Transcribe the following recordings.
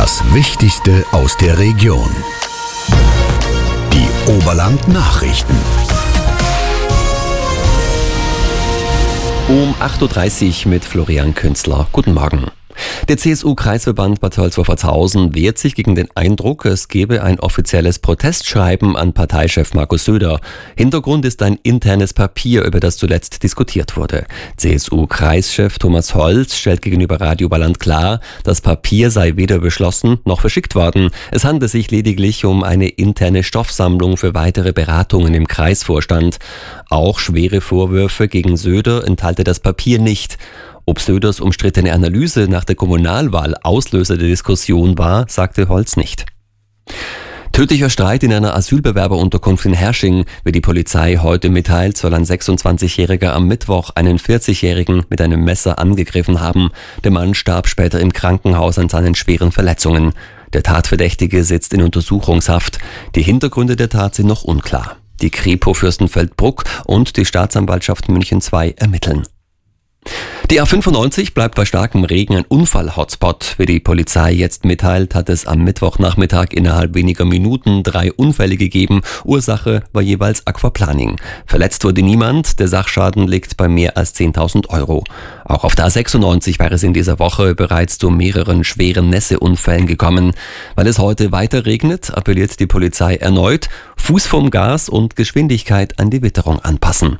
Das Wichtigste aus der Region. Die Oberland-Nachrichten. Um 8.30 Uhr mit Florian Künzler. Guten Morgen. Der CSU-Kreisverband Bad Tölz-Wolfertshausen wehrt sich gegen den Eindruck, es gebe ein offizielles Protestschreiben an Parteichef Markus Söder. Hintergrund ist ein internes Papier, über das zuletzt diskutiert wurde. CSU-Kreischef Thomas Holz stellt gegenüber Radio Oberland klar, das Papier sei weder beschlossen noch verschickt worden. Es handle sich lediglich um eine interne Stoffsammlung für weitere Beratungen im Kreisvorstand. Auch schwere Vorwürfe gegen Söder enthalte das Papier nicht. Ob Söders umstrittene Analyse nach der Kommunalwahl Auslöser der Diskussion war, sagte Holz nicht. Tödlicher Streit in einer Asylbewerberunterkunft in Hersching. Wie die Polizei heute mitteilt, soll ein 26-Jähriger am Mittwoch einen 40-Jährigen mit einem Messer angegriffen haben. Der Mann starb später im Krankenhaus an seinen schweren Verletzungen. Der Tatverdächtige sitzt in Untersuchungshaft. Die Hintergründe der Tat sind noch unklar. Die Kripo Fürstenfeldbruck und die Staatsanwaltschaft München II ermitteln. Die A95 bleibt bei starkem Regen ein Unfall-Hotspot. Wie die Polizei jetzt mitteilt, hat es am Mittwochnachmittag innerhalb weniger Minuten 3 Unfälle gegeben. Ursache war jeweils Aquaplaning. Verletzt wurde niemand, der Sachschaden liegt bei mehr als 10.000 Euro. Auch auf der A96 war es in dieser Woche bereits zu mehreren schweren Nässeunfällen gekommen. Weil es heute weiter regnet, appelliert die Polizei erneut, Fuß vom Gas und Geschwindigkeit an die Witterung anpassen.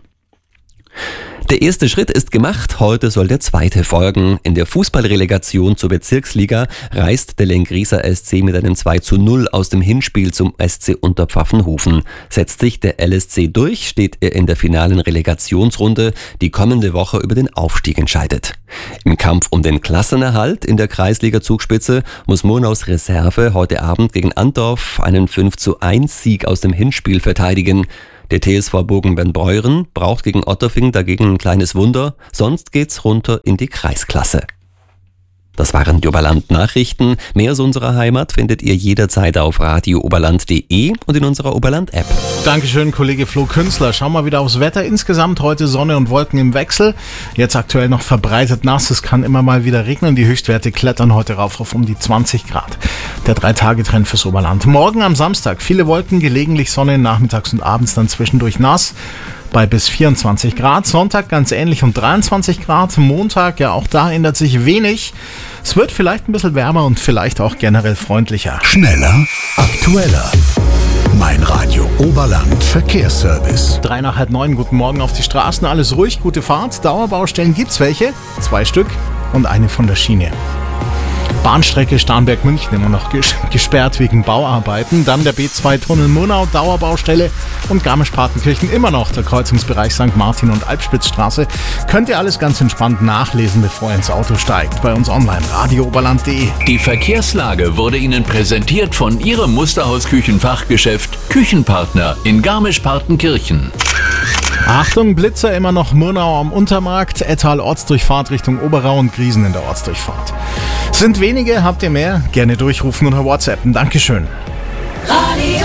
Der erste Schritt ist gemacht, heute soll der zweite folgen. In der Fußballrelegation zur Bezirksliga reist der Lengrieser SC mit einem 2:0 aus dem Hinspiel zum SC Unterpfaffenhofen. Setzt sich der LSC durch, steht er in der finalen Relegationsrunde, die kommende Woche über den Aufstieg entscheidet. Im Kampf um den Klassenerhalt in der Kreisliga-Zugspitze muss Murnaus Reserve heute Abend gegen Andorf einen 5:1 aus dem Hinspiel verteidigen. Der TSV Bogenbern-Beuren braucht gegen Otterfing dagegen ein kleines Wunder, sonst geht's runter in die Kreisklasse. Das waren die Oberland-Nachrichten. Mehr aus unserer Heimat findet ihr jederzeit auf radiooberland.de und in unserer Oberland-App. Dankeschön, Kollege Flo Künzler. Schauen wir wieder aufs Wetter. Insgesamt heute Sonne und Wolken im Wechsel. Jetzt aktuell noch verbreitet nass. Es kann immer mal wieder regnen. Die Höchstwerte klettern heute rauf auf um die 20 Grad. Der 3-Tage-Trend fürs Oberland. Morgen am Samstag viele Wolken, gelegentlich Sonne, nachmittags und abends dann zwischendurch nass. Bei bis 24 Grad. Sonntag ganz ähnlich um 23 Grad. Montag, ja auch da ändert sich wenig. Es wird vielleicht ein bisschen wärmer und vielleicht auch generell freundlicher. Schneller, aktueller. Mein Radio Oberland Verkehrsservice. 8:03, guten Morgen auf die Straßen. Alles ruhig, gute Fahrt. Dauerbaustellen gibt's welche. 2 Stück und eine von der Schiene. Bahnstrecke Starnberg-München immer noch gesperrt wegen Bauarbeiten. Dann der B2-Tunnel Murnau, Dauerbaustelle und Garmisch-Partenkirchen immer noch der Kreuzungsbereich St. Martin und Alpspitzstraße. Könnt ihr alles ganz entspannt nachlesen, bevor ihr ins Auto steigt. Bei uns online, radiooberland.de. Die Verkehrslage wurde Ihnen präsentiert von Ihrem Musterhaus-Küchenfachgeschäft Küchenpartner in Garmisch-Partenkirchen. Achtung, Blitzer immer noch Murnau am Untermarkt, Ettal Ortsdurchfahrt Richtung Oberau und Griesen in der Ortsdurchfahrt. Sind wenige, habt ihr mehr? Gerne durchrufen oder WhatsAppen. Dankeschön. Radio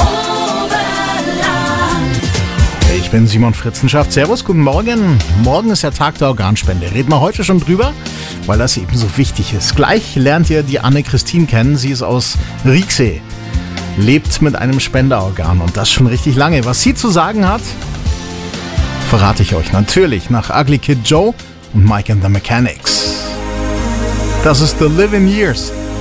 Oberland. Ich bin Simon Fritzenschaft. Servus, guten Morgen. Morgen ist der Tag der Organspende. Reden wir heute schon drüber, weil das eben so wichtig ist. Gleich lernt ihr die Anne-Christine kennen. Sie ist aus Rieksee. Lebt mit einem Spenderorgan und das schon richtig lange. Was sie zu sagen hat, verrate ich euch natürlich nach Ugly Kid Joe und Mike and the Mechanics. Das ist The Living Years